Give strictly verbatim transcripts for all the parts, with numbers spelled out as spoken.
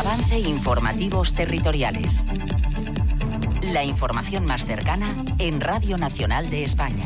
Avance Informativos Territoriales. La información más cercana en Radio Nacional de España.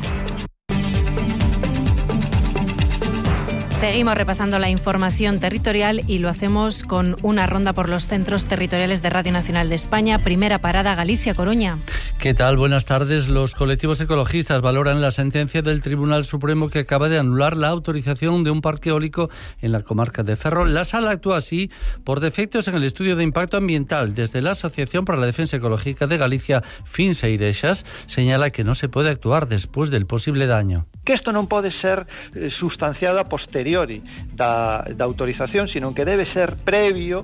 Seguimos repasando la información territorial y lo hacemos con una ronda por los centros territoriales de Radio Nacional de España. Primera parada, Galicia-Coruña. ¿Qué tal? Buenas tardes. Los colectivos ecologistas valoran la sentencia del Tribunal Supremo que acaba de anular la autorización de un parque eólico en la comarca de Ferrol. La sala actúa así por defectos en el estudio de impacto ambiental. Desde la Asociación para la Defensa Ecológica de Galicia, Finseirexas, señala que no se puede actuar después del posible daño. Que isto non pode ser eh, sustanciado a posteriori da, da autorización, sino que debe ser previo.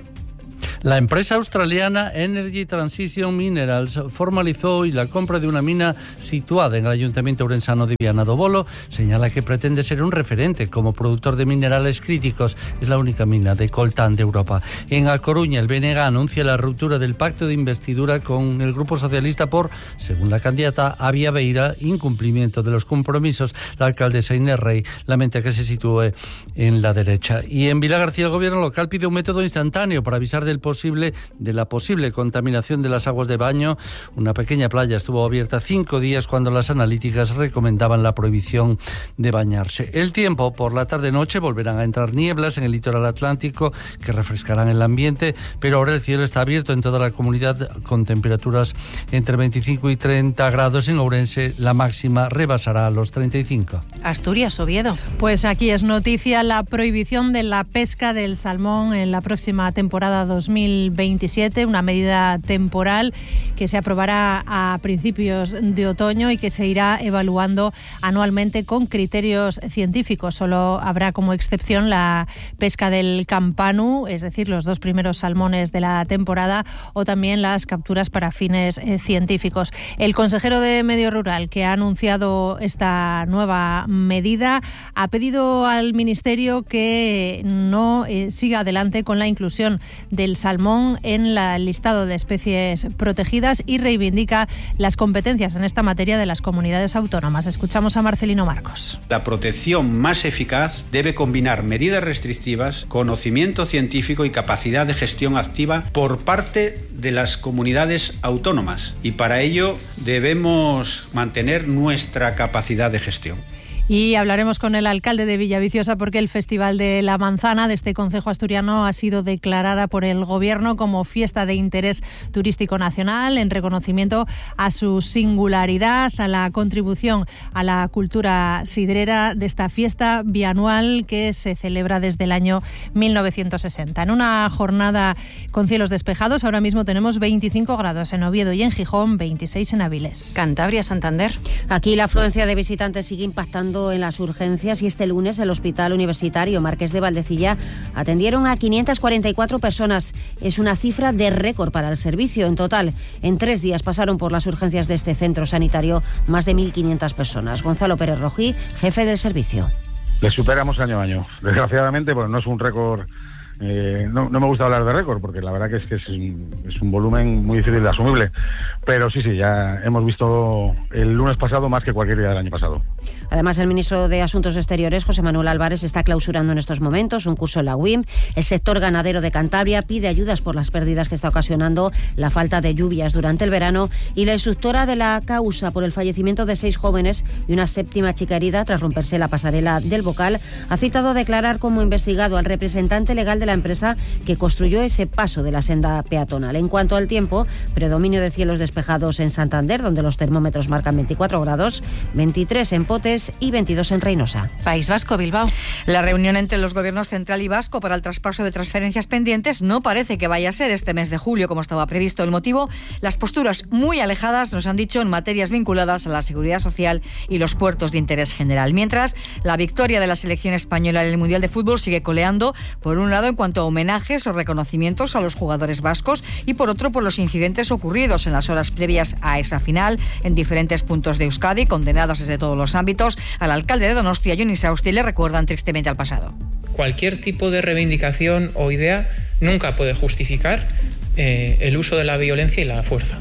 La empresa australiana Energy Transition Minerals formalizó hoy la compra de una mina situada en el Ayuntamiento Ourensano de Viana do Bolo. Señala que pretende ser un referente como productor de minerales críticos. Es la única mina de coltán de Europa. En A Coruña, el B N G anuncia la ruptura del pacto de investidura con el Grupo Socialista por, según la candidata Avia Beira, incumplimiento de los compromisos. La alcaldesa Inés Rey lamenta que se sitúe en la derecha. Y en Vilagarcía, el gobierno local pide un método instantáneo para avisar del posible de la posible contaminación de las aguas de baño. Una pequeña playa estuvo abierta cinco días cuando las analíticas recomendaban la prohibición de bañarse. El tiempo, por la tarde-noche volverán a entrar nieblas en el litoral atlántico que refrescarán el ambiente, pero ahora el cielo está abierto en toda la comunidad con temperaturas entre veinticinco y treinta grados. En Ourense la máxima rebasará los treinta y cinco. Asturias, Oviedo. Pues aquí es noticia la prohibición de la pesca del salmón en la próxima temporada dos mil veintisiete, una medida temporal que se aprobará a principios de otoño y que se irá evaluando anualmente con criterios científicos. Solo habrá como excepción la pesca del campanu, es decir, los dos primeros salmones de la temporada, o también las capturas para fines eh, científicos. El consejero de Medio Rural, que ha anunciado esta nueva medida, ha pedido al Ministerio que no eh, siga adelante con la inclusión del salmón en el listado de especies protegidas y reivindica las competencias en esta materia de las comunidades autónomas. Escuchamos a Marcelino Marcos. La protección más eficaz debe combinar medidas restrictivas, conocimiento científico y capacidad de gestión activa por parte de las comunidades autónomas, y para ello debemos mantener nuestra capacidad de gestión. Y hablaremos con el alcalde de Villaviciosa porque el Festival de la Manzana de este concejo asturiano ha sido declarada por el Gobierno como fiesta de interés turístico nacional en reconocimiento a su singularidad, a la contribución a la cultura sidrera de esta fiesta bianual que se celebra desde el año mil novecientos sesenta. En una jornada con cielos despejados, ahora mismo tenemos veinticinco grados en Oviedo y en Gijón, veintiséis en Avilés. Cantabria, Santander. Aquí la afluencia de visitantes sigue impactando en las urgencias y este lunes el Hospital Universitario Marqués de Valdecilla atendieron a quinientas cuarenta y cuatro personas. Es una cifra de récord para el servicio. En total, en tres días pasaron por las urgencias de este centro sanitario más de mil quinientas personas. Gonzalo Pérez Rojí, jefe del servicio. Le superamos año a año. Desgraciadamente, pues no es un récord. Eh, no, no me gusta hablar de récord porque la verdad que es que es un, es un volumen muy difícil de asumible, pero sí, sí, ya hemos visto el lunes pasado más que cualquier día del año pasado. Además, el ministro de Asuntos Exteriores, José Manuel Álvarez, está clausurando en estos momentos un curso en la U I M. El sector ganadero de Cantabria pide ayudas por las pérdidas que está ocasionando la falta de lluvias durante el verano, y la instructora de la causa por el fallecimiento de seis jóvenes y una séptima chica herida tras romperse la pasarela del Bocal ha citado a declarar como investigado al representante legal de la empresa que construyó ese paso de la senda peatonal. En cuanto al tiempo, predominio de cielos despejados en Santander, donde los termómetros marcan veinticuatro grados, veintitrés en Potes y veintidós en Reynosa. País Vasco, Bilbao. La reunión entre los gobiernos central y vasco para el traspaso de transferencias pendientes no parece que vaya a ser este mes de julio como estaba previsto. El motivo, las posturas muy alejadas, nos han dicho, en materias vinculadas a la seguridad social y los puertos de interés general. Mientras, la victoria de la selección española en el Mundial de Fútbol sigue coleando, por un lado en cuanto a homenajes o reconocimientos a los jugadores vascos y por otro por los incidentes ocurridos en las horas previas a esa final en diferentes puntos de Euskadi, condenados desde todos los ámbitos. Al alcalde de Donostia, Johnny Sausti, le recuerdan tristemente al pasado. Cualquier tipo de reivindicación o idea nunca puede justificar eh, el uso de la violencia y la fuerza.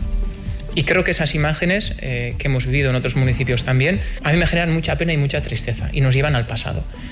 Y creo que esas imágenes eh, que hemos vivido en otros municipios también, a mí me generan mucha pena y mucha tristeza y nos llevan al pasado.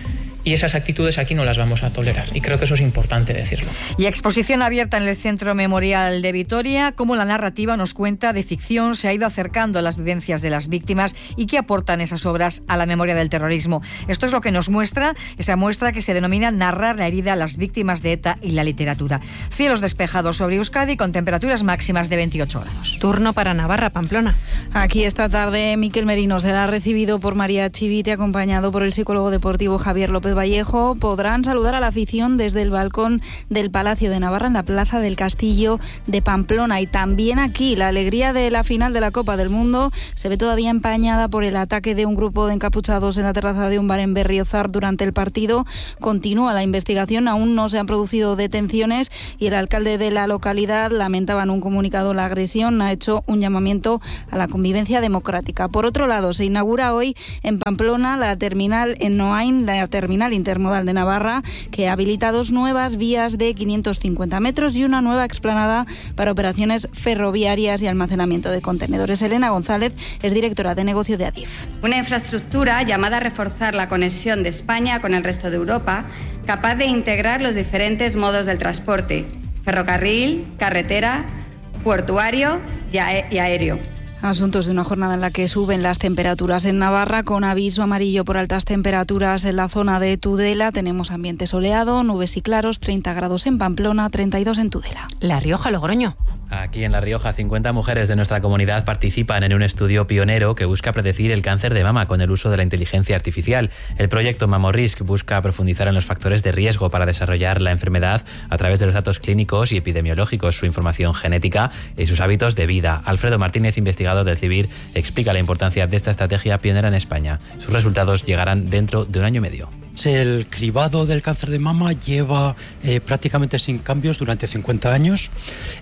Y esas actitudes aquí no las vamos a tolerar. Y creo que eso es importante decirlo. Y exposición abierta en el Centro Memorial de Vitoria, cómo la narrativa nos cuenta de ficción se ha ido acercando a las vivencias de las víctimas y qué aportan esas obras a la memoria del terrorismo. Esto es lo que nos muestra esa muestra que se denomina Narrar la herida a las víctimas de ETA y la literatura. Cielos despejados sobre Euskadi con temperaturas máximas de veintiocho grados. Turno para Navarra, Pamplona. Aquí esta tarde Miquel Merino será recibido por María Chivite, acompañado por el psicólogo deportivo Javier López Vallejo. Podrán saludar a la afición desde el balcón del Palacio de Navarra en la Plaza del Castillo de Pamplona. Y también aquí la alegría de la final de la Copa del Mundo se ve todavía empañada por el ataque de un grupo de encapuchados en la terraza de un bar en Berriozar durante el partido. Continúa la investigación, aún no se han producido detenciones y el alcalde de la localidad lamentaba en un comunicado la agresión, ha hecho un llamamiento a la convivencia democrática. Por otro lado, se inaugura hoy en Pamplona la terminal en Noain, la terminal intermodal de Navarra, que habilita dos nuevas vías de quinientos cincuenta metros y una nueva explanada para operaciones ferroviarias y almacenamiento de contenedores. Elena González es directora de negocio de Adif. Una infraestructura llamada a reforzar la conexión de España con el resto de Europa, capaz de integrar los diferentes modos del transporte: ferrocarril, carretera, portuario y aéreo. Asuntos de una jornada en la que suben las temperaturas en Navarra, con aviso amarillo por altas temperaturas en la zona de Tudela. Tenemos ambiente soleado, nubes y claros, treinta grados en Pamplona, treinta y dos en Tudela. La Rioja, Logroño. Aquí en La Rioja, cincuenta mujeres de nuestra comunidad participan en un estudio pionero que busca predecir el cáncer de mama con el uso de la inteligencia artificial. El proyecto MamoRisk busca profundizar en los factores de riesgo para desarrollar la enfermedad a través de los datos clínicos y epidemiológicos, su información genética y sus hábitos de vida. Alfredo Martínez, investigador del CIVIR, explica la importancia de esta estrategia pionera en España. Sus resultados llegarán dentro de un año y medio. El cribado del cáncer de mama lleva eh, prácticamente sin cambios durante cincuenta años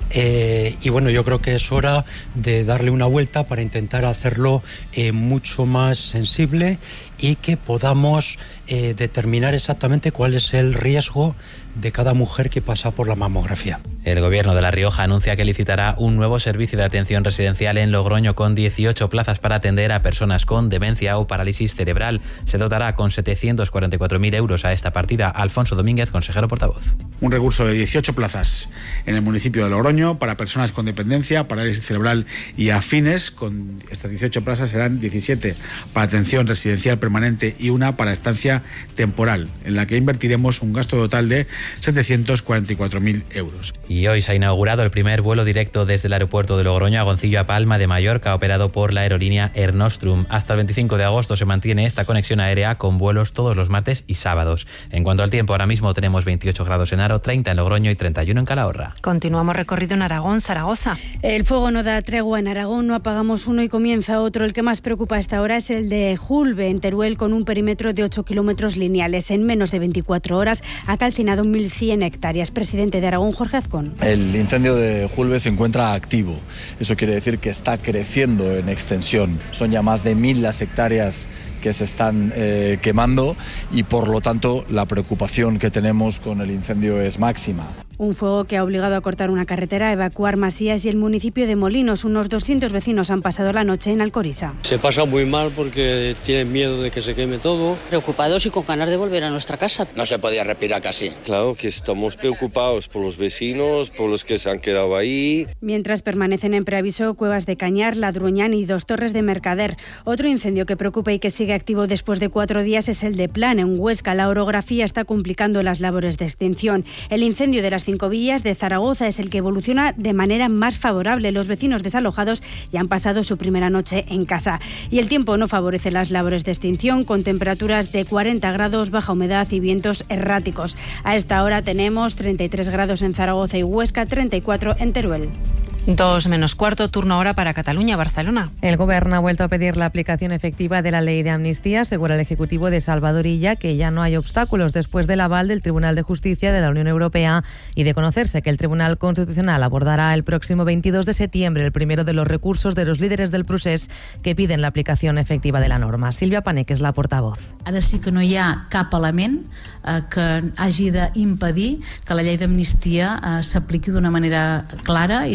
eh, y bueno, yo creo que es hora de darle una vuelta para intentar hacerlo eh, mucho más sensible y que podamos eh, determinar exactamente cuál es el riesgo de cada mujer que pasa por la mamografía. El Gobierno de La Rioja anuncia que licitará un nuevo servicio de atención residencial en Logroño con dieciocho plazas para atender a personas con demencia o parálisis cerebral. Se dotará con setecientos cuarenta y cuatro mil euros a esta partida. Alfonso Domínguez, consejero portavoz. Un recurso de dieciocho plazas en el municipio de Logroño para personas con dependencia, parálisis cerebral y afines. Con estas dieciocho plazas serán diecisiete para atención residencial permanente y una para estancia temporal, en la que invertiremos un gasto total de setecientos cuarenta y cuatro mil euros. Y hoy se ha inaugurado el primer vuelo directo desde el aeropuerto de Logroño a Goncillo a Palma de Mallorca, operado por la aerolínea Air Nostrum. Hasta el veinticinco de agosto se mantiene esta conexión aérea con vuelos todos los martes y sábados. En cuanto al tiempo, ahora mismo tenemos veintiocho grados en Haro, treinta en Logroño y treinta y uno en Calahorra. Continuamos recorrido en Aragón, Zaragoza. El fuego no da tregua en Aragón, no apagamos uno y comienza otro. El que más preocupa a esta hora es el de Julbe, en Teruel, con un perímetro de ocho kilómetros lineales. En menos de veinticuatro horas ha calcinado mil cien hectáreas. Presidente de Aragón, Jorge Azcón. El incendio de Julbe se encuentra activo. Eso quiere decir que está creciendo en extensión. Son ya más de mil las hectáreas que se están eh, quemando y por lo tanto la preocupación que tenemos con el incendio es máxima. Un fuego que ha obligado a cortar una carretera, a evacuar Masías y el municipio de Molinos. Unos doscientos vecinos han pasado la noche en Alcoriza. Se pasa muy mal porque tienen miedo de que se queme todo. Preocupados y con ganas de volver a nuestra casa. No se podía respirar casi. Claro que estamos preocupados por los vecinos, por los que se han quedado ahí. Mientras permanecen en preaviso Cuevas de Cañar, Ladruñán y Dos Torres de Mercader. Otro incendio que preocupa y que sigue activo después de cuatro días es el de Plan, en Huesca. La orografía está complicando las labores de extinción. El incendio de las Cinco Villas de Zaragoza es el que evoluciona de manera más favorable. Los vecinos desalojados ya han pasado su primera noche en casa. Y el tiempo no favorece las labores de extinción, con temperaturas de cuarenta grados, baja humedad y vientos erráticos. A esta hora tenemos treinta y tres grados en Zaragoza y Huesca, treinta y cuatro en Teruel. Dos menos cuarto, turno ahora para Cataluña, Barcelona. El Gobierno ha vuelto a pedir la aplicación efectiva de la ley de amnistía, asegura el Ejecutivo de Salvador Illa, que ya no hay obstáculos después del aval del Tribunal de Justicia de la Unión Europea y de conocerse que el Tribunal Constitucional abordará el próximo veintidós de septiembre el primero de los recursos de los líderes del procés que piden la aplicación efectiva de la norma. Silvia Panek és la portavoz. Ara sí que no hi ha cap element eh, que hagi d'impedir que la llei d'amnistia eh, s'apliqui d'una manera clara i s'apliqui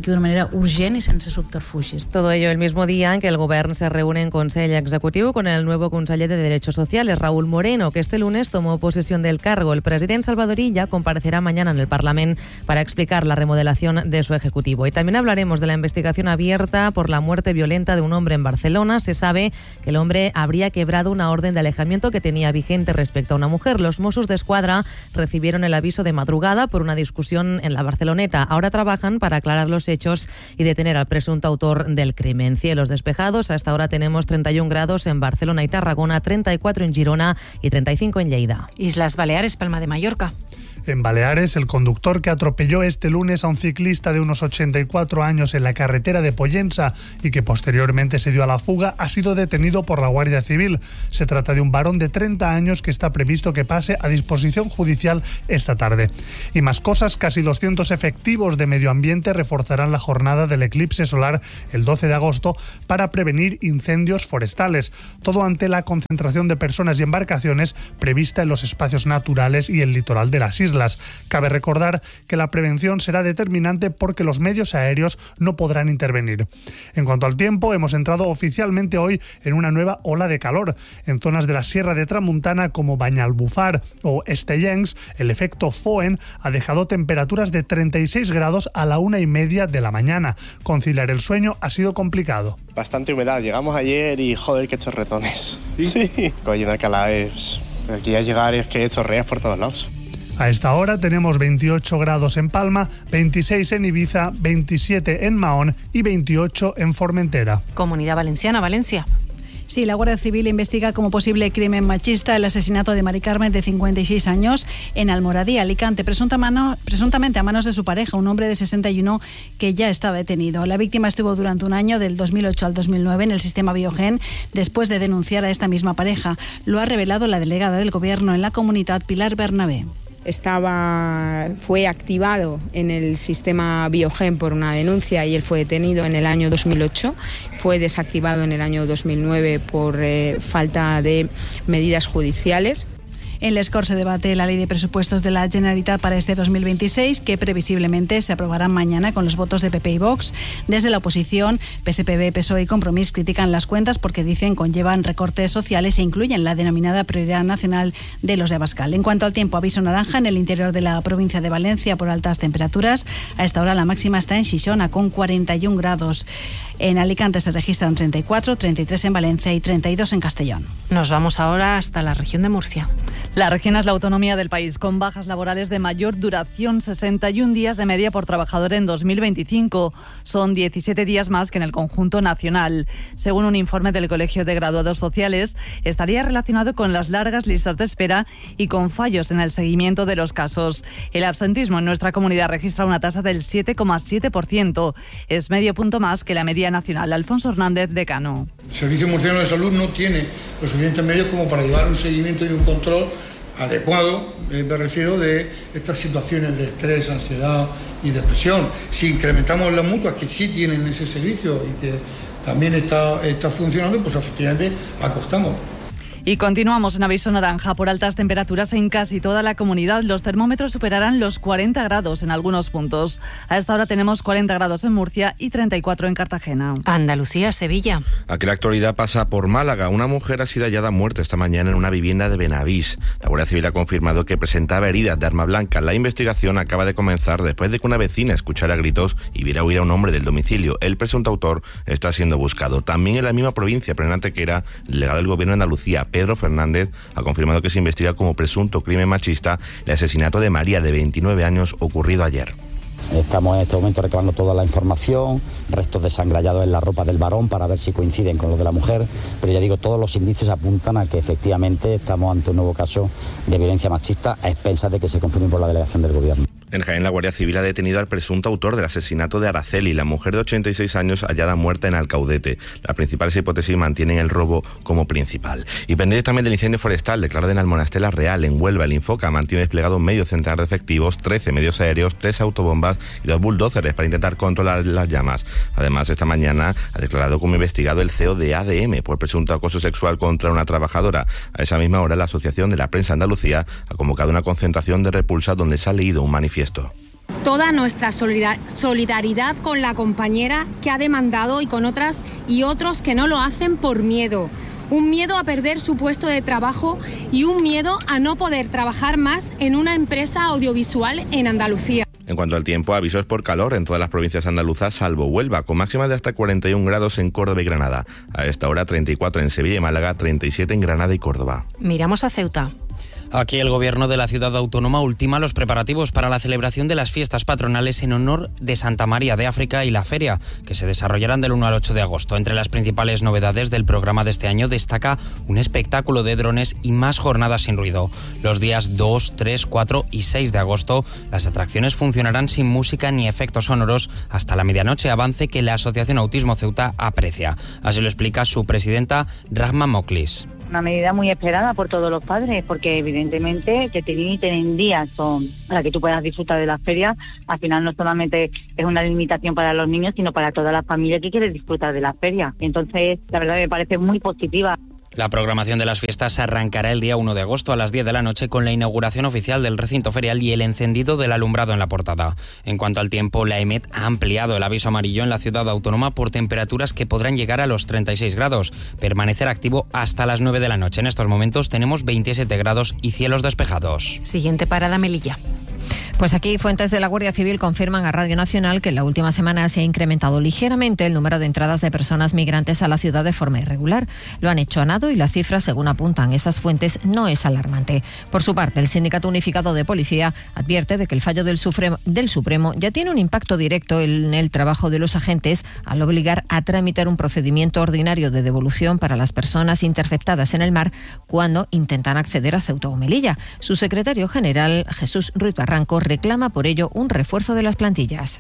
d'una manera urgent y sense subterfugis. Todo ello el mismo día en que el Gobierno se reúne en Consejo Ejecutivo con el nuevo conseller de Derechos Sociales, Raúl Moreno, que este lunes tomó posesión del cargo. El presidente Salvador Illa comparecerá mañana en el Parlamento para explicar la remodelación de su ejecutivo. Y también hablaremos de la investigación abierta por la muerte violenta de un hombre en Barcelona. Se sabe que el hombre habría quebrado una orden de alejamiento que tenía vigente respecto a una mujer. Los Mossos d'Esquadra recibieron el aviso de madrugada por una discusión en la Barceloneta. Ahora trabajan para aclarar los hechos y detener al presunto autor del crimen. Cielos despejados. A esta hora tenemos treinta y un grados en Barcelona y Tarragona, treinta y cuatro en Girona y treinta y cinco en Lleida. Islas Baleares, Palma de Mallorca. En Baleares, el conductor que atropelló este lunes a un ciclista de unos ochenta y cuatro años en la carretera de Pollensa y que posteriormente se dio a la fuga ha sido detenido por la Guardia Civil. Se trata de un varón de treinta años que está previsto que pase a disposición judicial esta tarde. Y más cosas, casi doscientos efectivos de medio ambiente reforzarán la jornada del eclipse solar el doce de agosto para prevenir incendios forestales. Todo ante la concentración de personas y embarcaciones prevista en los espacios naturales y el litoral de las islas. Cabe recordar que la prevención será determinante porque los medios aéreos no podrán intervenir. En cuanto al tiempo, hemos entrado oficialmente hoy en una nueva ola de calor. En zonas de la Sierra de Tramuntana como Banyalbufar o Estellencs, el efecto Foehn ha dejado temperaturas de treinta y seis grados a la una y media de la mañana. Conciliar el sueño ha sido complicado. Bastante humedad. Llegamos ayer y joder, qué chorretones. Sí. sí. Coño, de Alcalá es... Aquí a llegar es que chorreas por todos lados. A esta hora tenemos veintiocho grados en Palma, veintiséis en Ibiza, veintisiete en Mahón y veintiocho en Formentera. Comunidad Valenciana, Valencia. Sí, la Guardia Civil investiga como posible crimen machista el asesinato de Mari Carmen, de cincuenta y seis años, en Almoradí, Alicante, presunta mano, presuntamente a manos de su pareja, un hombre de sesenta y uno que ya estaba detenido. La víctima estuvo durante un año, del dos mil ocho al dos mil nueve, en el sistema Biogen, después de denunciar a esta misma pareja. Lo ha revelado la delegada del Gobierno en la comunidad, Pilar Bernabé. Estaba, fue activado en el sistema Biogen por una denuncia y él fue detenido en el año dos mil ocho. Fue desactivado en el año dos mil nueve por eh, falta de medidas judiciales. En Les Corts se debate la ley de presupuestos de la Generalitat para este dos mil veintiséis, que previsiblemente se aprobará mañana con los votos de P P y Vox. Desde la oposición, P S P B, P S O E y Compromís critican las cuentas porque dicen conllevan recortes sociales e incluyen la denominada prioridad nacional de los de Abascal. En cuanto al tiempo, aviso naranja en el interior de la provincia de Valencia por altas temperaturas. A esta hora la máxima está en Xixona con cuarenta y un grados. En Alicante se registran treinta y cuatro, treinta y tres en Valencia y treinta y dos en Castellón. Nos vamos ahora hasta la región de Murcia. La región es la autonomía del país con bajas laborales de mayor duración, sesenta y un días de media por trabajador en dos mil veinticinco. Son diecisiete días más que en el conjunto nacional. Según un informe del Colegio de Graduados Sociales, estaría relacionado con las largas listas de espera y con fallos en el seguimiento de los casos. El absentismo en nuestra comunidad registra una tasa del siete coma siete por ciento. Es medio punto más que la media nacional. Alfonso Hernández, decano. El Servicio Murciano de Salud no tiene los suficientes medios como para llevar un seguimiento y un control adecuado, eh, me refiero, de estas situaciones de estrés, ansiedad y depresión. Si incrementamos las mutuas que sí tienen ese servicio y que también está, está funcionando, pues efectivamente acostamos. Y continuamos en aviso naranja por altas temperaturas en casi toda la comunidad. Los termómetros superarán los cuarenta grados en algunos puntos. A esta hora tenemos cuarenta grados en Murcia y treinta y cuatro en Cartagena. Andalucía, Sevilla. Aquí la actualidad pasa por Málaga. Una mujer ha sido hallada muerta esta mañana en una vivienda de Benavís. La Guardia Civil ha confirmado que presentaba heridas de arma blanca. La investigación acaba de comenzar después de que una vecina escuchara gritos y viera huir a un hombre del domicilio. El presunto autor está siendo buscado. También en la misma provincia, pero en Antequera, el delegado del Gobierno de Andalucía, Pedro Fernández, ha confirmado que se investiga como presunto crimen machista el asesinato de María, de veintinueve años, ocurrido ayer. Estamos en este momento recabando toda la información, restos desangrallados en la ropa del varón para ver si coinciden con los de la mujer, pero ya digo, todos los indicios apuntan a que efectivamente estamos ante un nuevo caso de violencia machista a expensas de que se confirme por la delegación del Gobierno. En Jaén, la Guardia Civil ha detenido al presunto autor del asesinato de Araceli, la mujer de ochenta y seis años hallada muerta en Alcaudete. Las principales hipótesis mantienen el robo como principal. Y pendientes también del incendio forestal declarado en Almonastela Real, en Huelva. El Infoca mantiene desplegado medio centenar de efectivos, trece medios aéreos, tres autobombas y dos bulldozers para intentar controlar las llamas. Además, esta mañana ha declarado como investigado el C E O de A D M por presunto acoso sexual contra una trabajadora. A esa misma hora, la Asociación de la Prensa Andalucía ha convocado una concentración de repulsa donde se ha leído un manifiesto. toda nuestra solidaridad con la compañera que ha demandado y con otras y otros que no lo hacen por miedo. Un miedo a perder su puesto de trabajo y un miedo a no poder trabajar más en una empresa audiovisual en Andalucía. En cuanto al tiempo, avisos por calor en todas las provincias andaluzas, salvo Huelva, con máximas de hasta cuarenta y un grados en Córdoba y Granada. A esta hora treinta y cuatro en Sevilla y Málaga, treinta y siete en Granada y Córdoba. Miramos a Ceuta. Aquí el gobierno de la ciudad autónoma ultima los preparativos para la celebración de las fiestas patronales en honor de Santa María de África y la feria, que se desarrollarán del uno al ocho de agosto. Entre las principales novedades del programa de este año destaca un espectáculo de drones y más jornadas sin ruido. Los días dos, tres, cuatro y seis de agosto, las atracciones funcionarán sin música ni efectos sonoros hasta la medianoche, avance que la Asociación Autismo Ceuta aprecia. Así lo explica su presidenta, Rahma Moklis. Una medida muy esperada por todos los padres, porque evidentemente que te limiten en días son, para que tú puedas disfrutar de la feria, al final no solamente es una limitación para los niños, sino para toda la familia que quiere disfrutar de la feria. Entonces, la verdad me parece muy positiva. La programación de las fiestas arrancará el día uno de agosto a las diez de la noche con la inauguración oficial del recinto ferial y el encendido del alumbrado en la portada. En cuanto al tiempo, la EMET ha ampliado el aviso amarillo en la ciudad autónoma por temperaturas que podrán llegar a los treinta y seis grados. Permanecer activo hasta las nueve de la noche. En estos momentos tenemos veintisiete grados y cielos despejados. Siguiente parada, Melilla. Pues aquí fuentes de la Guardia Civil confirman a Radio Nacional que en la última semana se ha incrementado ligeramente el número de entradas de personas migrantes a la ciudad de forma irregular. Lo han hecho a nado y la cifra, según apuntan esas fuentes, no es alarmante. Por su parte, el Sindicato Unificado de Policía advierte de que el fallo del Supremo, del Supremo ya tiene un impacto directo en el trabajo de los agentes al obligar a tramitar un procedimiento ordinario de devolución para las personas interceptadas en el mar cuando intentan acceder a Ceuta o Melilla. Su secretario general, Jesús Ruiz Barranco, reclama por ello un refuerzo de las plantillas.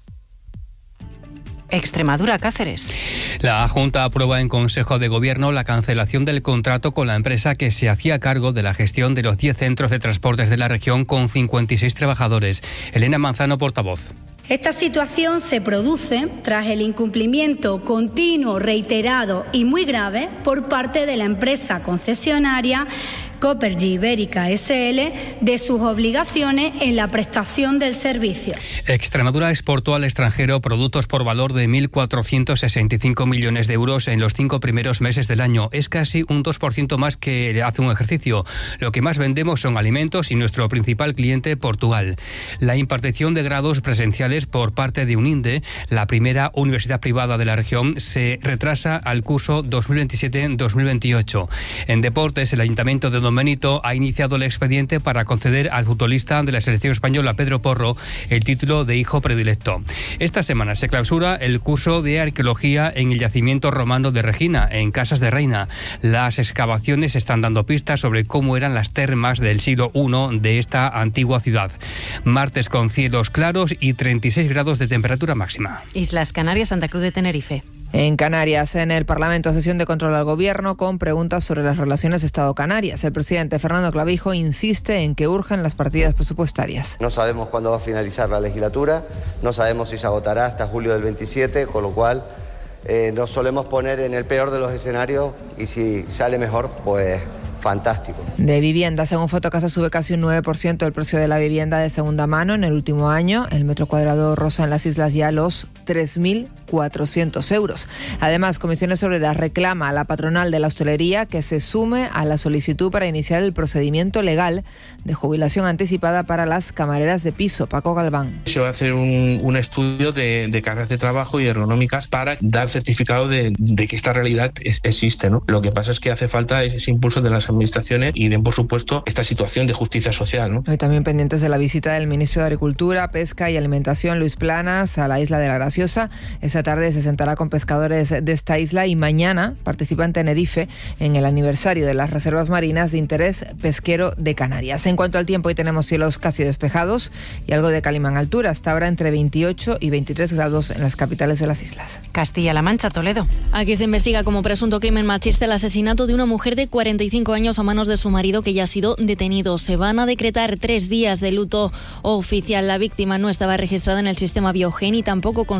Extremadura, Cáceres. La Junta aprueba en Consejo de Gobierno la cancelación del contrato con la empresa que se hacía cargo de la gestión de los diez centros de transportes de la región con cincuenta y seis trabajadores. Elena Manzano, portavoz. Esta situación se produce tras el incumplimiento continuo, reiterado y muy grave por parte de la empresa concesionaria Copergy Ibérica S L de sus obligaciones en la prestación del servicio. Extremadura exportó al extranjero productos por valor de mil cuatrocientos sesenta y cinco millones de euros en los cinco primeros meses del año. Es casi un dos por ciento más que hace un ejercicio. Lo que más vendemos son alimentos y nuestro principal cliente, Portugal. La impartición de grados presenciales por parte de UNINDE, la primera universidad privada de la región, se retrasa al curso dos mil veintisiete dos mil veintiocho. En deportes, el Ayuntamiento de Don Benito ha iniciado el expediente para conceder al futbolista de la selección española, Pedro Porro, el título de hijo predilecto. Esta semana se clausura el curso de arqueología en el yacimiento romano de Regina, en Casas de Reina. Las excavaciones están dando pistas sobre cómo eran las termas del siglo primero de esta antigua ciudad. Martes con cielos claros y treinta y seis grados de temperatura máxima. Islas Canarias, Santa Cruz de Tenerife. En Canarias, en el Parlamento, sesión de control al Gobierno con preguntas sobre las relaciones Estado-Canarias. El presidente Fernando Clavijo insiste en que urgen las partidas presupuestarias. No sabemos cuándo va a finalizar la legislatura, no sabemos si se agotará hasta julio del veintisiete, con lo cual eh, nos solemos poner en el peor de los escenarios y si sale mejor, pues fantástico. De vivienda, según Fotocasa, sube casi un nueve por ciento el precio de la vivienda de segunda mano en el último año. El metro cuadrado rosa en las islas ya los tres mil cuatrocientos euros. Además, Comisiones Obreras reclama a la patronal de la hostelería que se sume a la solicitud para iniciar el procedimiento legal de jubilación anticipada para las camareras de piso. Paco Galván. Se va a hacer un, un estudio de, de cargas de trabajo y ergonómicas para dar certificado de, de que esta realidad es, existe, ¿no? Lo que pasa es que hace falta ese impulso de las administraciones y den, por supuesto, esta situación de justicia social, ¿no? Hoy también pendientes de la visita del ministro de Agricultura, Pesca y Alimentación, Luis Planas, a la isla de La Graciosa. Esa tarde se sentará con pescadores de esta isla y mañana participa en Tenerife en el aniversario de las reservas marinas de interés pesquero de Canarias. En cuanto al tiempo, hoy tenemos cielos casi despejados y algo de calima en altura. Hasta ahora entre veintiocho y veintitrés grados en las capitales de las islas. Castilla-La Mancha, Toledo. Aquí se investiga como presunto crimen machista el asesinato de una mujer de cuarenta y cinco años a manos de su marido, que ya ha sido detenido. Se van a decretar tres días de luto oficial. La víctima no estaba registrada en el sistema Biogen y tampoco constaba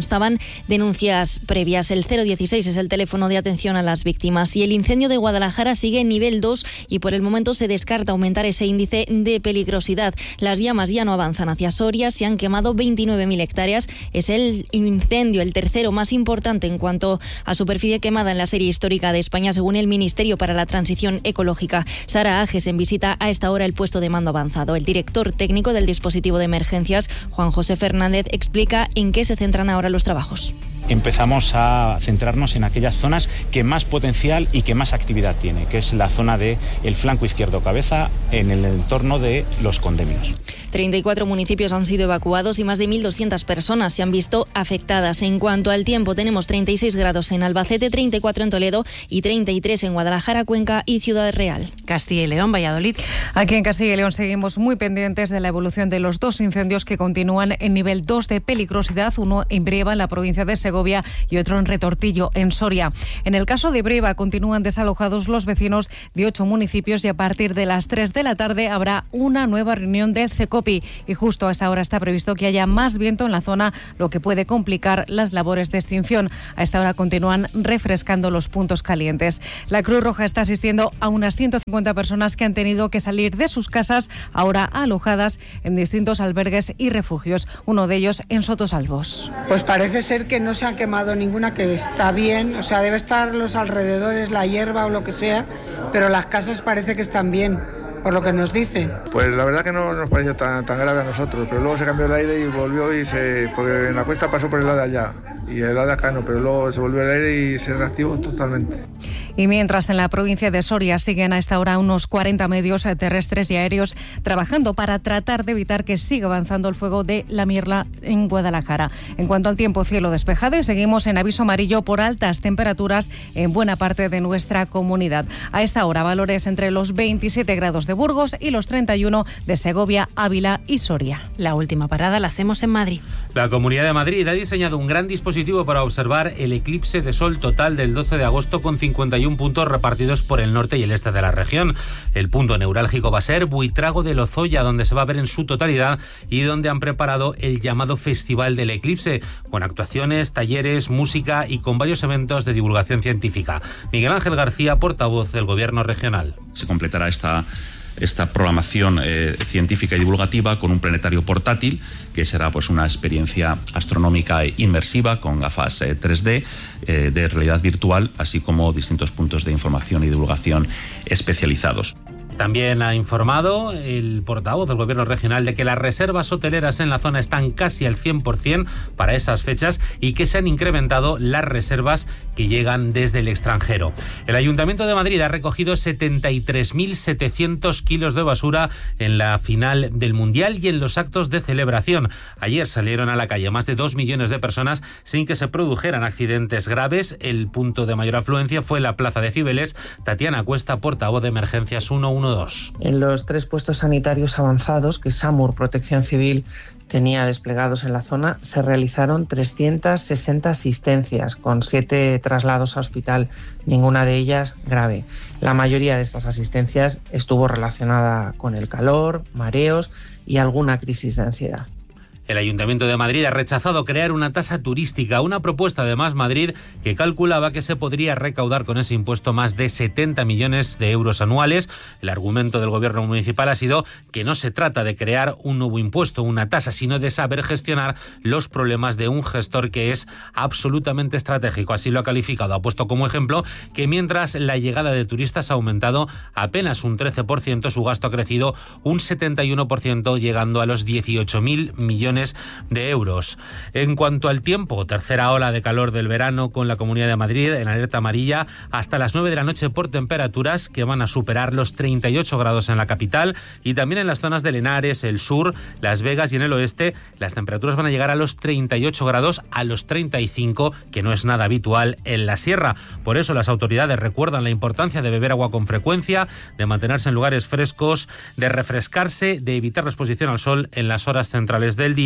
constaban denuncias previas. El cero dieciséis es el teléfono de atención a las víctimas. Y el incendio de Guadalajara sigue en nivel dos y por el momento se descarta aumentar ese índice de peligrosidad. Las llamas ya no avanzan hacia Soria, se han quemado veintinueve mil hectáreas. Es el incendio, el tercero más importante en cuanto a superficie quemada en la serie histórica de España, según el Ministerio para la Transición Ecológica. Sara Ages en visita a esta hora el puesto de mando avanzado. El director técnico del dispositivo de emergencias, Juan José Fernández, explica en qué se centran ahora los trabajos. Empezamos a centrarnos en aquellas zonas que más potencial y que más actividad tiene, que es la zona del flanco izquierdo cabeza en el entorno de los condemios. treinta y cuatro municipios han sido evacuados y más de mil doscientas personas se han visto afectadas. En cuanto al tiempo, tenemos treinta y seis grados en Albacete, treinta y cuatro en Toledo y treinta y tres en Guadalajara, Cuenca y Ciudad Real. Castilla y León, Valladolid. Aquí en Castilla y León seguimos muy pendientes de la evolución de los dos incendios que continúan en nivel dos de peligrosidad, uno en Brieva, en la provincia de Segovia, y otro en Retortillo, en Soria. En el caso de Brieva continúan desalojados los vecinos de ocho municipios y a partir de las tres de la tarde habrá una nueva reunión de CECOPI y justo a esa hora está previsto que haya más viento en la zona, lo que puede complicar las labores de extinción. A esta hora continúan refrescando los puntos calientes. La Cruz Roja está asistiendo a unas ciento cincuenta personas que han tenido que salir de sus casas, ahora alojadas en distintos albergues y refugios, uno de ellos en Sotosalvos. Pues parece ser que no se ha quemado ninguna, que está bien, o sea, debe estar los alrededores, la hierba o lo que sea, pero las casas parece que están bien, por lo que nos dicen. Pues la verdad que no nos pareció tan, tan grave a nosotros, pero luego se cambió el aire y volvió y se... porque en la cuesta pasó por el lado de allá y el lado de acá no, pero luego se volvió el aire y se reactivó totalmente. Y mientras en la provincia de Soria siguen a esta hora unos cuarenta medios terrestres y aéreos trabajando para tratar de evitar que siga avanzando el fuego de la Mirla en Guadalajara. En cuanto al tiempo, cielo despejado y seguimos en aviso amarillo por altas temperaturas en buena parte de nuestra comunidad. A esta hora valores entre los veintisiete grados de Burgos y los treinta y uno de Segovia, Ávila y Soria. La última parada la hacemos en Madrid. La Comunidad de Madrid ha diseñado un gran dispositivo para observar el eclipse de sol total del doce de agosto con cincuenta y uno puntos repartidos por el norte y el este de la región. El punto neurálgico va a ser Buitrago de Lozoya, donde se va a ver en su totalidad y donde han preparado el llamado Festival del Eclipse, con actuaciones, talleres, música y con varios eventos de divulgación científica. Miguel Ángel García, portavoz del Gobierno regional. Se completará esta esta programación eh, científica y divulgativa con un planetario portátil, que será pues una experiencia astronómica inmersiva con gafas eh, tres D eh, de realidad virtual, así como distintos puntos de información y divulgación especializados. También ha informado el portavoz del Gobierno regional de que las reservas hoteleras en la zona están casi al cien por ciento para esas fechas y que se han incrementado las reservas que llegan desde el extranjero. El Ayuntamiento de Madrid ha recogido setenta y tres mil setecientos kilos de basura en la final del Mundial y en los actos de celebración. Ayer salieron a la calle más de dos millones de personas sin que se produjeran accidentes graves. El punto de mayor afluencia fue la Plaza de Cibeles. Tatiana Cuesta, portavoz de Emergencias ciento doce. En los tres puestos sanitarios avanzados que SAMUR Protección Civil tenía desplegados en la zona, se realizaron trescientas sesenta asistencias con siete traslados a hospital, ninguna de ellas grave. La mayoría de estas asistencias estuvo relacionada con el calor, mareos y alguna crisis de ansiedad. El Ayuntamiento de Madrid ha rechazado crear una tasa turística, una propuesta de Más Madrid que calculaba que se podría recaudar con ese impuesto más de setenta millones de euros anuales. El argumento del Gobierno municipal ha sido que no se trata de crear un nuevo impuesto, una tasa, sino de saber gestionar los problemas de un gestor que es absolutamente estratégico. Así lo ha calificado. Ha puesto como ejemplo que mientras la llegada de turistas ha aumentado apenas un trece por ciento, su gasto ha crecido un setenta y uno por ciento, llegando a los dieciocho mil millones de euros. En cuanto al tiempo, tercera ola de calor del verano con la Comunidad de Madrid en alerta amarilla hasta las nueve de la noche por temperaturas que van a superar los treinta y ocho grados en la capital y también en las zonas de Henares, el sur, Las Vegas y en el oeste las temperaturas van a llegar a los treinta y ocho grados, a los treinta y cinco, que no es nada habitual en la sierra. Por eso las autoridades recuerdan la importancia de beber agua con frecuencia, de mantenerse en lugares frescos, de refrescarse, de evitar la exposición al sol en las horas centrales del día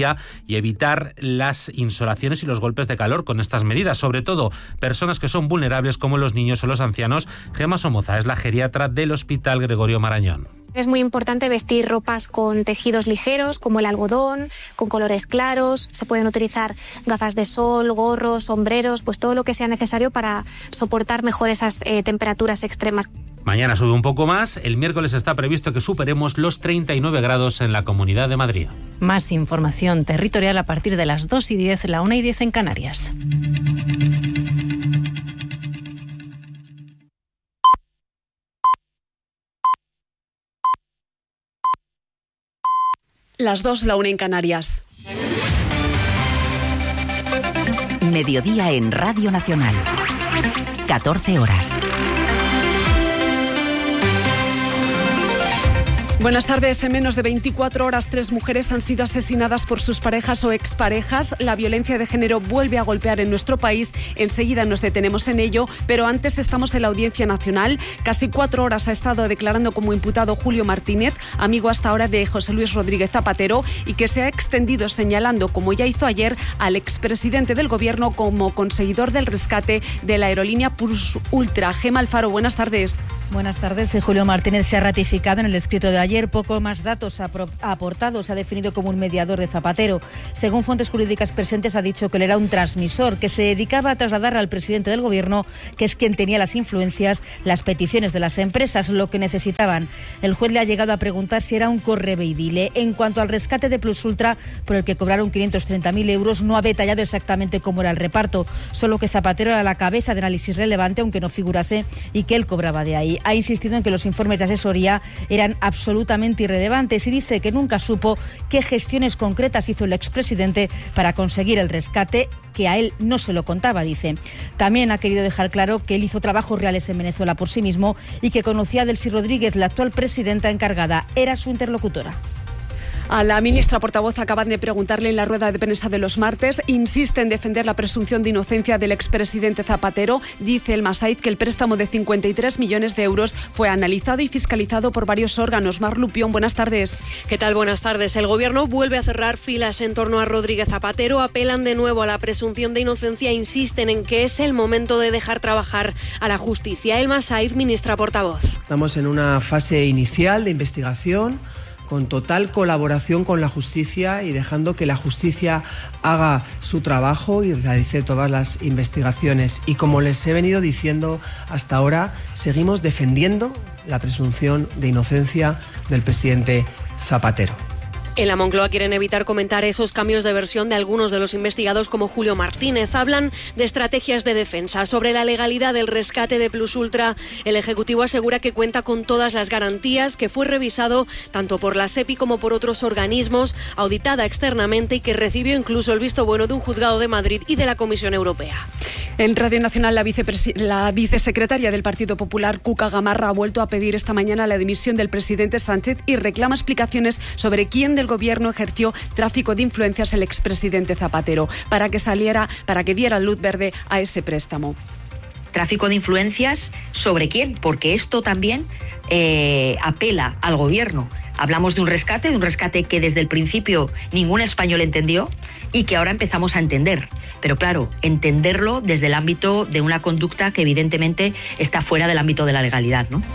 día y evitar las insolaciones y los golpes de calor con estas medidas, sobre todo personas que son vulnerables como los niños o los ancianos. Gemma Somoza es la geriatra del Hospital Gregorio Marañón. Es muy importante vestir ropas con tejidos ligeros, como el algodón, con colores claros. Se pueden utilizar gafas de sol, gorros, sombreros, pues todo lo que sea necesario para soportar mejor esas eh, temperaturas extremas. Mañana sube un poco más. El miércoles está previsto que superemos los treinta y nueve grados en la Comunidad de Madrid. Más información territorial a partir de las dos y diez, la una y diez en Canarias. Las dos, la una en Canarias. Mediodía en Radio Nacional. catorce horas. Buenas tardes. En menos de veinticuatro horas, tres mujeres han sido asesinadas por sus parejas o exparejas. La violencia de género vuelve a golpear en nuestro país. Enseguida nos detenemos en ello, pero antes estamos en la Audiencia Nacional. Casi cuatro horas ha estado declarando como imputado Julio Martínez, amigo hasta ahora de José Luis Rodríguez Zapatero, y que se ha extendido señalando, como ya hizo ayer, al expresidente del Gobierno como conseguidor del rescate de la aerolínea Plus Ultra. Gemma Alfaro, buenas tardes. Buenas tardes. Julio Martínez se ha ratificado en el escrito de ayer. Poco más datos ha aportado. Se ha definido como un mediador de Zapatero. Según fuentes jurídicas presentes, ha dicho que él era un transmisor, que se dedicaba a trasladar al presidente del Gobierno, que es quien tenía las influencias, las peticiones de las empresas, lo que necesitaban. El juez le ha llegado a preguntar si era un correveidile. En cuanto al rescate de Plus Ultra, por el que cobraron quinientos treinta mil euros, no ha detallado exactamente cómo era el reparto, solo que Zapatero era la cabeza de análisis relevante, aunque no figurase, y que él cobraba de ahí. Ha insistido en que los informes de asesoría eran absolutamente irrelevantes y dice que nunca supo qué gestiones concretas hizo el expresidente para conseguir el rescate, que a él no se lo contaba, dice. También ha querido dejar claro que él hizo trabajos reales en Venezuela por sí mismo y que conocía a Delcy Rodríguez, la actual presidenta encargada. Era su interlocutora. A la ministra portavoz acaban de preguntarle en la rueda de prensa de los martes. Insiste en defender la presunción de inocencia del expresidente Zapatero. Dice el Masaiz que el préstamo de cincuenta y tres millones de euros fue analizado y fiscalizado por varios órganos. Mar Lupión, buenas tardes. ¿Qué tal? Buenas tardes. El Gobierno vuelve a cerrar filas en torno a Rodríguez Zapatero. Apelan de nuevo a la presunción de inocencia e insisten en que es el momento de dejar trabajar a la justicia. El Masaiz, ministra portavoz. Estamos en una fase inicial de investigación, con total colaboración con la justicia y dejando que la justicia haga su trabajo y realice todas las investigaciones. Y como les he venido diciendo hasta ahora, seguimos defendiendo la presunción de inocencia del presidente Zapatero. En la Moncloa quieren evitar comentar esos cambios de versión de algunos de los investigados como Julio Martínez. Hablan de estrategias de defensa. Sobre la legalidad del rescate de Plus Ultra, el Ejecutivo asegura que cuenta con todas las garantías, que fue revisado tanto por la SEPI como por otros organismos, auditada externamente y que recibió incluso el visto bueno de un juzgado de Madrid y de la Comisión Europea. En Radio Nacional, la, la vicesecretaria del Partido Popular, Cuca Gamarra, ha vuelto a pedir esta mañana la dimisión del presidente Sánchez y reclama explicaciones sobre quién de el Gobierno ejerció tráfico de influencias el expresidente Zapatero para que saliera, para que diera luz verde a ese préstamo. ¿Tráfico de influencias sobre quién? Porque esto también eh, apela al Gobierno. Hablamos de un rescate, de un rescate que desde el principio ningún español entendió y que ahora empezamos a entender. Pero claro, entenderlo desde el ámbito de una conducta que evidentemente está fuera del ámbito de la legalidad, ¿no?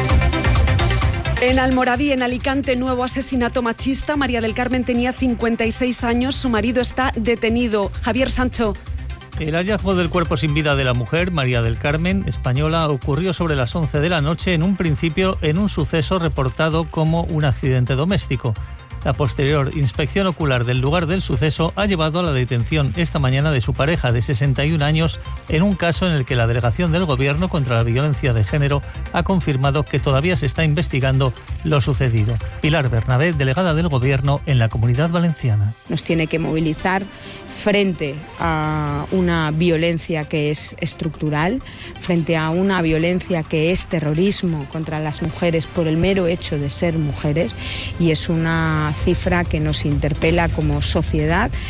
En Almoradí, en Alicante, nuevo asesinato machista. María del Carmen tenía cincuenta y seis años, su marido está detenido. Javier Sancho. El hallazgo del cuerpo sin vida de la mujer, María del Carmen, española, ocurrió sobre las once de la noche, en un principio en un suceso reportado como un accidente doméstico. La posterior inspección ocular del lugar del suceso ha llevado a la detención esta mañana de su pareja de sesenta y un años en un caso en el que la Delegación del Gobierno contra la Violencia de Género ha confirmado que todavía se está investigando lo sucedido. Pilar Bernabé, delegada del Gobierno en la Comunidad Valenciana. Nos tiene que movilizar frente a una violencia que es estructural, frente a una violencia que es terrorismo contra las mujeres por el mero hecho de ser mujeres, y es una cifra que nos interpela como sociedad,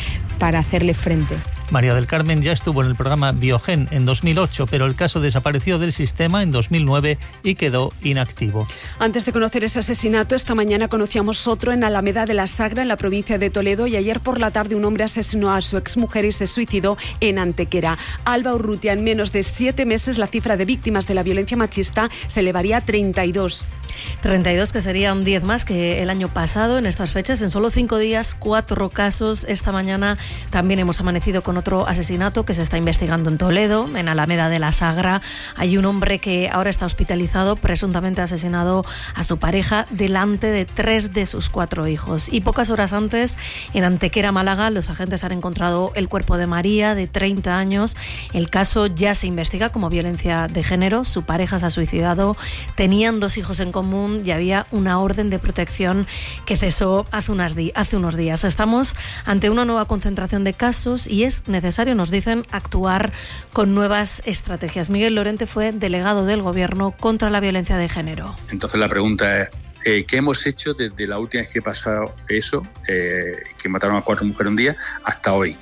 para hacerle frente. María del Carmen ya estuvo en el programa Biogen en dos mil ocho, pero el caso desapareció del sistema en dos mil nueve y quedó inactivo. Antes de conocer ese asesinato, esta mañana conocíamos otro en Alameda de la Sagra, en la provincia de Toledo, y ayer por la tarde un hombre asesinó a su exmujer y se suicidó en Antequera. Alba Urrutia, en menos de siete meses la cifra de víctimas de la violencia machista se elevaría a treinta y dos. treinta y dos, que serían diez más que el año pasado en estas fechas. En solo cinco días, cuatro casos. Esta mañana también hemos amanecido con otro asesinato que se está investigando en Toledo, en Alameda de la Sagra. Hay un hombre que ahora está hospitalizado, presuntamente asesinado a su pareja delante de tres de sus cuatro hijos. Y pocas horas antes, en Antequera, Málaga, los agentes han encontrado el cuerpo de María, de treinta años. El caso ya se investiga como violencia de género. Su pareja se ha suicidado. Tenían dos hijos en común y había una orden de protección que cesó hace, unas di- hace unos días. Estamos ante una nueva concentración de casos y es necesario, nos dicen, actuar con nuevas estrategias. Miguel Lorente fue delegado del Gobierno contra la violencia de género. Entonces la pregunta es, eh, ¿qué hemos hecho desde la última vez que pasó eso, eh, que mataron a cuatro mujeres un día, hasta hoy?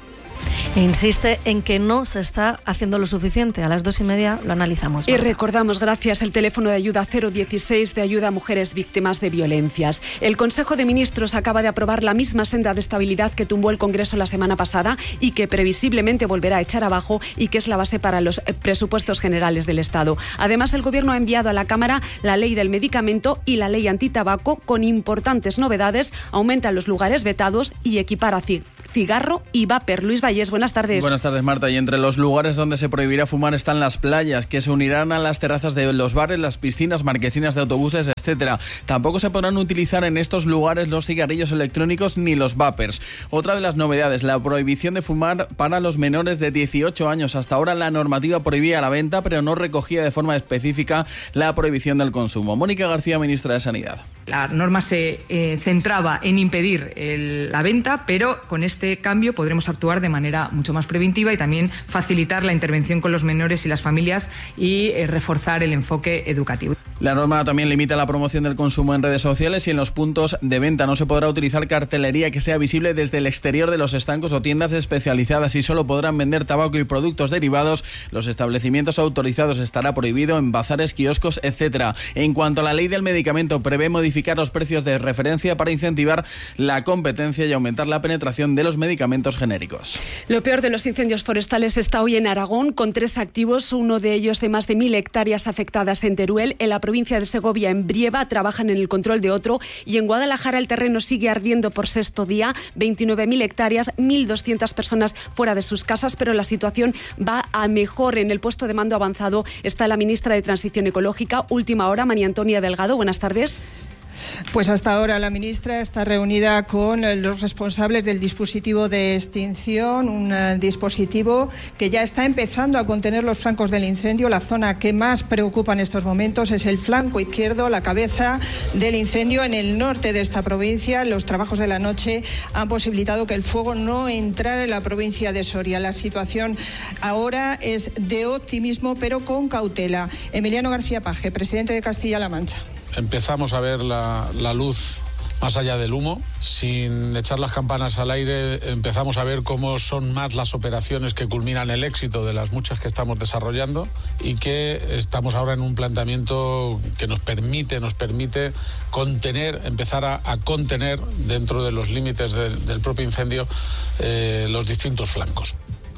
E insiste en que no se está haciendo lo suficiente. A las dos y media lo analizamos. Y recordamos, gracias, el teléfono de ayuda cero dieciséis de ayuda a mujeres víctimas de violencias. El Consejo de Ministros acaba de aprobar la misma senda de estabilidad que tumbó el Congreso la semana pasada y que previsiblemente volverá a echar abajo y que es la base para los presupuestos generales del Estado. Además, el Gobierno ha enviado a la Cámara la ley del medicamento y la ley antitabaco con importantes novedades. Aumentan los lugares vetados y equipara cigarro y vapor. Luis Vallés, buenas tardes. Buenas tardes, Marta. Y entre los lugares donde se prohibirá fumar están las playas, que se unirán a las terrazas de los bares, las piscinas, marquesinas de autobuses, etcétera. Tampoco se podrán utilizar en estos lugares los cigarrillos electrónicos ni los vapers. Otra de las novedades, la prohibición de fumar para los menores de dieciocho años. Hasta ahora la normativa prohibía la venta, pero no recogía de forma específica la prohibición del consumo. Mónica García, ministra de Sanidad. La norma se eh, centraba en impedir el, la venta, pero con este cambio podremos actuar de manera mucho más preventiva y también facilitar la intervención con los menores y las familias y eh, reforzar el enfoque educativo. La norma también limita la promoción del consumo en redes sociales y en los puntos de venta. No se podrá utilizar cartelería que sea visible desde el exterior de los estancos o tiendas especializadas y solo podrán vender tabaco y productos derivados. Los establecimientos autorizados estará prohibido en bazares, kioscos, etcétera. En cuanto a la ley del medicamento, prevé modificar los precios de referencia para incentivar la competencia y aumentar la penetración de los medicamentos genéricos. Lo peor de los incendios forestales está hoy en Aragón, con tres activos, uno de ellos de más de mil hectáreas afectadas en Teruel. En la provincia de Segovia, en Brieva, trabajan en el control de otro, y en Guadalajara el terreno sigue ardiendo por sexto día, veintinueve mil hectáreas, mil doscientas personas fuera de sus casas, pero la situación va a mejor. En el puesto de mando avanzado está la ministra de Transición Ecológica. Última hora, María Antonia Delgado, buenas tardes. Pues hasta ahora la ministra está reunida con los responsables del dispositivo de extinción, un dispositivo que ya está empezando a contener los flancos del incendio. La zona que más preocupa en estos momentos es el flanco izquierdo, la cabeza del incendio en el norte de esta provincia. Los trabajos de la noche han posibilitado que el fuego no entrara en la provincia de Soria. La situación ahora es de optimismo, pero con cautela. Emiliano García Paje, presidente de Castilla-La Mancha. Empezamos a ver la, la luz más allá del humo. Sin echar las campanas al aire, empezamos a ver cómo son más las operaciones que culminan el éxito de las muchas que estamos desarrollando y que estamos ahora en un planteamiento que nos permite, nos permite contener, empezar a, a contener dentro de los límites de, del propio incendio eh, los distintos flancos.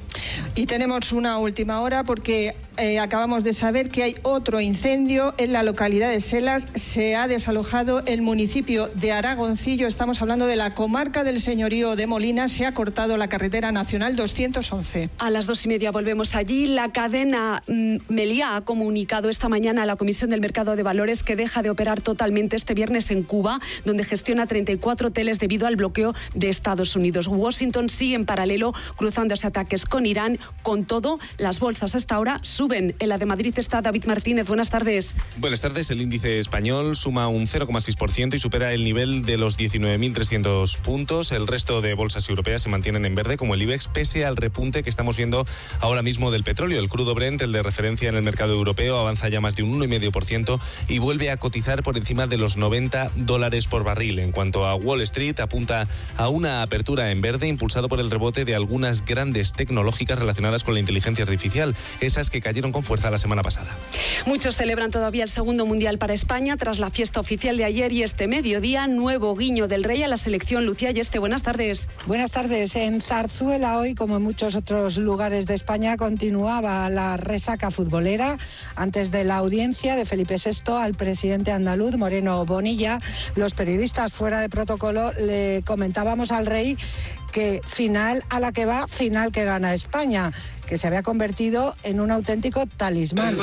Y tenemos una última hora porque eh, acabamos de saber que hay otro incendio en la localidad de Selas. Se ha desalojado el municipio de Aragoncillo. Estamos hablando de la comarca del Señorío de Molina. Se ha cortado la carretera nacional doscientos once. A las dos y media volvemos allí. La cadena mm, Meliá ha comunicado esta mañana a la Comisión del Mercado de Valores que deja de operar totalmente este viernes en Cuba, donde gestiona treinta y cuatro hoteles debido al bloqueo de Estados Unidos. Washington sigue en paralelo cruzándose ataques con en Irán. Con todo, las bolsas hasta ahora suben. En la de Madrid está David Martínez. Buenas tardes. Buenas tardes. El índice español suma un cero coma seis por ciento y supera el nivel de los diecinueve mil trescientos puntos. El resto de bolsas europeas se mantienen en verde, como el IBEX, pese al repunte que estamos viendo ahora mismo del petróleo. El crudo Brent, el de referencia en el mercado europeo, avanza ya más de un uno coma cinco por ciento y vuelve a cotizar por encima de los noventa dólares por barril. En cuanto a Wall Street, apunta a una apertura en verde impulsado por el rebote de algunas grandes tecnológicas relacionadas con la inteligencia artificial, esas que cayeron con fuerza la semana pasada. Muchos celebran todavía el segundo mundial para España tras la fiesta oficial de ayer y este mediodía, nuevo guiño del Rey a la selección. Lucía Yeste, buenas tardes. Buenas tardes. En Zarzuela hoy, como en muchos otros lugares de España, continuaba la resaca futbolera antes de la audiencia de Felipe sexto al presidente andaluz Moreno Bonilla. Los periodistas fuera de protocolo le comentábamos al Rey que final a la que va, final que gana España, que se había convertido en un auténtico talismán.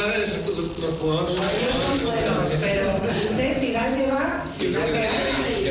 Pero usted, final que va, final que gana.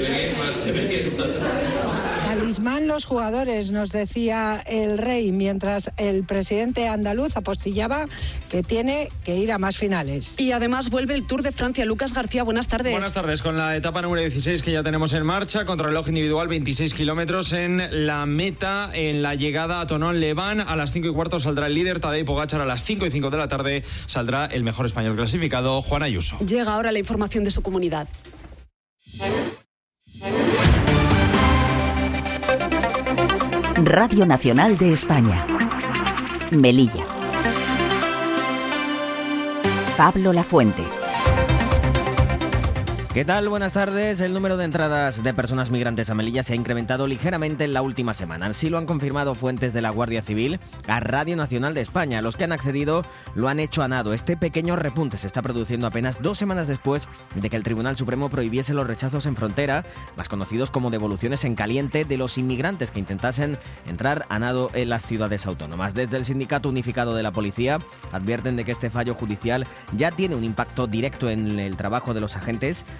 Talismán los jugadores, nos decía el Rey, mientras el presidente andaluz apostillaba que tiene que ir a más finales. Y además vuelve el Tour de Francia. Lucas García, buenas tardes. Buenas tardes, con la etapa número dieciséis que ya tenemos en marcha, contrarreloj individual, veintiséis kilómetros en la meta, en la llegada a Tonon-Leván. A las cinco y cuarto saldrá el líder Tadej Pogačar, a las cinco y cinco de la tarde saldrá el mejor español clasificado, Juan Ayuso. Llega ahora la información de su comunidad. Radio Nacional de España. Melilla. Pablo Lafuente. ¿Qué tal? Buenas tardes. El número de entradas de personas migrantes a Melilla se ha incrementado ligeramente en la última semana. Así lo han confirmado fuentes de la Guardia Civil a Radio Nacional de España. Los que han accedido lo han hecho a nado. Este pequeño repunte se está produciendo apenas dos semanas después de que el Tribunal Supremo prohibiese los rechazos en frontera, más conocidos como devoluciones en caliente, de los inmigrantes que intentasen entrar a nado en las ciudades autónomas. Desde el Sindicato Unificado de la Policía advierten de que este fallo judicial ya tiene un impacto directo en el trabajo de los agentes,